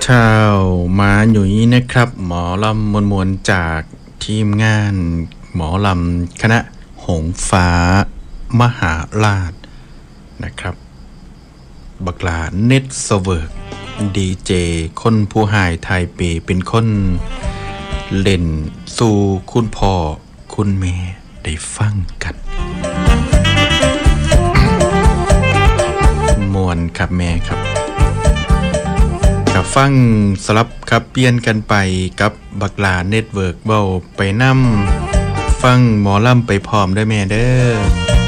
ชาวมาอยู่นี้นะครับหมอลำมวลจากทีมงานหมอลำคณะหงฟ้ามหาราชนะครับบักหลาเน็ตเสเวิร์กดีเจคนผู้หายไทยเปเป็นคนเล่นสู่คุณพ่อคุณแม่ได้ฟังกันมวนครับแม่ครับกับฟังสลับครับเปลี่ยนกันไปกับบักหลาเน็ตเวิร์กเบาไปนำฟังหมอลำไปพร้อมด้วยแม่เด้อ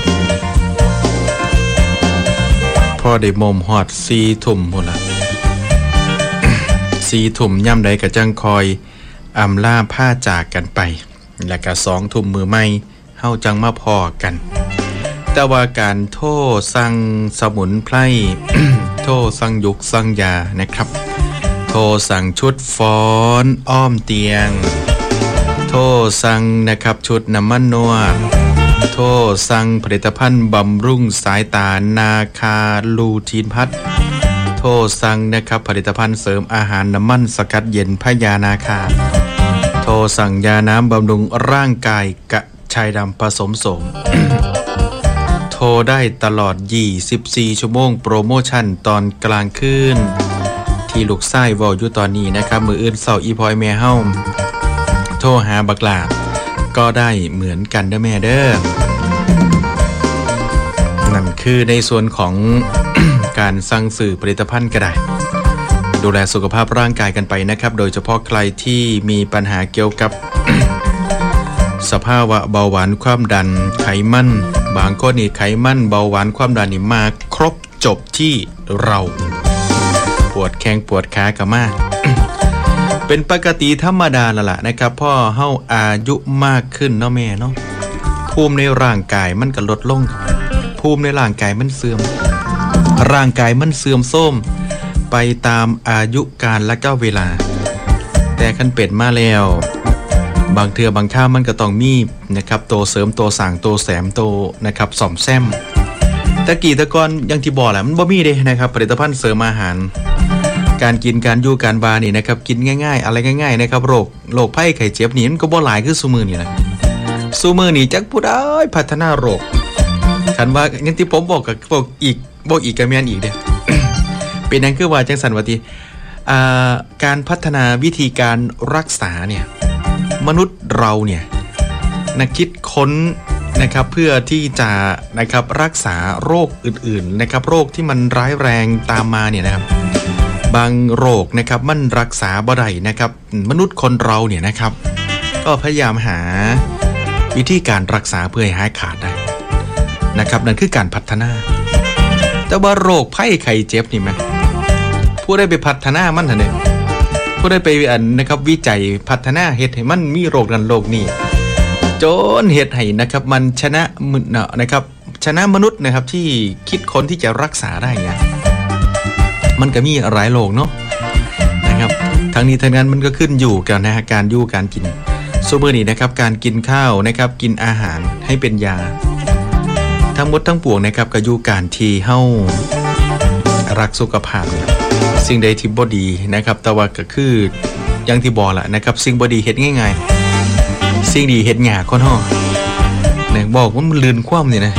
พ่อได้มมฮอด4 ทุ่มหมดละ4 ทุ่มย่ำใดกะจังคอยอำลาผ้าจากกันไปแล้วก็2 ทุ่มมือไม่เฮาจังมาพอกันแต่ว่าการโทรสั่งสมุนไพร โทรสั่งยุกสั่งยานะครับโทรสั่งชุดฟ้อนอ้อมเตียงโทรสั่งนะครับชุดน้ำมันนวดโทรสั่งผลิตภัณฑ์บำรุงสายตานาคาลูทีนพัทโทรสั่งนะครับผลิตภัณฑ์เสริมอาหารน้ำมันสกัดเย็นพญานาคาโทรสั่งยาน้ำบำรุงร่างกายกระชายดำผสมโสม โทรได้ตลอด24 ชั่วโมงโปรโมชั่นตอนกลางคืนที่ลูกไส้วอลอยู่ตอนนี้นะครับมืออื่นเสาอีพอยแม่เฮ้าโทรหาบักหลาก็ได้เหมือนกันเด้อแม่เด้อนั่นคือในส่วนของ การสั่งซื้อผลิตภัณฑ์ก็ได้ดูแลสุขภาพร่างกายกันไปนะครับโดยเฉพาะใครที่มีปัญหาเกี่ยวกับ สภาวะเบาหวานความดันไขมันบางคนนี่ไขมันเบาหวานความดันนี่มาครบจบที่เราปวดแข้งปวดขาก็มาก เป็นปกติธรรมดาละล่ะนะครับพ่อเฮาอายุมากขึ้นเนาะแม่เนาะภูมิในร่างกายมันก็ลดลงภูมิในร่างกายมันเสื่อมร่างกายมันเสื่อมโทรมไปตามอายุการและก็เวลาแต่คันเป็ดมาแล้วบางเทื่อบางข้าวมันก็ต้องมีนะครับโตเสริมโตสั่งโตแสมโตนะครับซ่อมแซมตะกี้ตะกอนอย่างที่บอกแหละมันบ่มีเด้นะครับผลิตภัณฑ์เสริมอาหารการกินการอยู่การบานี่นะครับกินง่ายๆอะไรง่ายๆนะครับโรคภัยไข้เจ็บนี่มันก็บ่หลายคือซุมื้อนี่แหละซุมื้อนี่จักผู้ใดพัฒนาโรคคันว่าอย่างที่ผมบอกกับบอกอีกก็แม่นอีกเด้ เป็นนั่นคือว่าจังซั่นว่าติการพัฒนาวิธีการรักษาเนี่ยมนุษย์เราเนี่ยคิดค้นนะครับเพื่อที่จะนะครับรักษาโรคอื่นๆนะครับโรคที่มันร้ายแรงตามมาเนี่ยนะครับบางโรคนะครับมันรักษาบ่ได้นะครับมนุษย์คนเราเนี่ยนะครับก็พยายามหาวิธีการรักษาเพื่อให้หายขาดได้นะครับนั่นคือการพัฒนาแต่ว่าโรคภัยไข้เจ็บนี่มั้ยผู้ได้ไปพัฒนามันเนี่ยผู้ได้ไปนะครับวิจัยพัฒนาเฮ็ดให้มันมีโรคนั้นโรคนี้จนเฮ็ดให้นะครับมันชนะนะครับชนะมนุษย์นะครับที่คิดค้นที่จะรักษาได้เนี่ยมันก็มีหลายโรคเนาะนะครับทั้งนี้ทั้งนั้นมันก็ขึ้นอยู่กับนะการอยู่การกินซุมื้อนี้นะครับการกินข้าวนะครับกินอาหารให้เป็นยาทั้งหมดทั้งปวงนะครับก็อยู่การที่เฮารักสุขภาพเนี่ยสิ่งใดที่บ่ดีนะครับแต่ว่าก็คืออย่างที่บอกแหละนะครับสิ่งบ่ดีเฮ็ดง่ายๆสิ่งดีเฮ็ดยากคนเฮาเนี่ยบอกว่ามันลืนคว่ำนี่นะ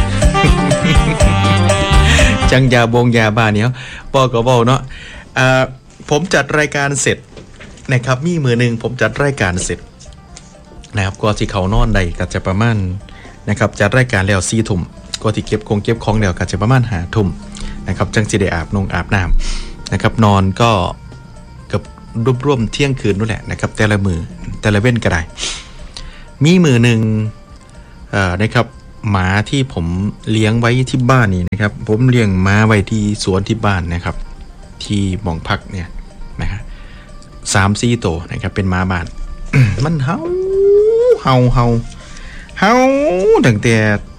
จังยาบงยาบ้าเนี่ยบอกก็บอกเนาะผมจัดรายการเสร็จนะครับมีมื้อนึงผมจัดรายการเสร็จนะครับก็สิเข้านอนได้ก็จะประมาณนะครับจัดรายการแล้ว4 ทุ่มก็สิเก็บของแล้วก็จะประมาณ5 ทุ่มนะครับจังสิได้อาบน้ำนะครับนอนก็กับร่วมเที่ยงคืนนั่นแหละนะครับแต่ละเว้นก็ได้มีมือหนึ่งนะครับหมาที่ผมเลี้ยงไว้ที่บ้านนี่นะครับผมเลี้ยงหมาไว้ที่สวนที่บ้านนะครับที่หม่องพักเนี่ยนะฮะ3-4 ตัวนะครับเป็นหมาบ้าน มันเห่าตั้งแต่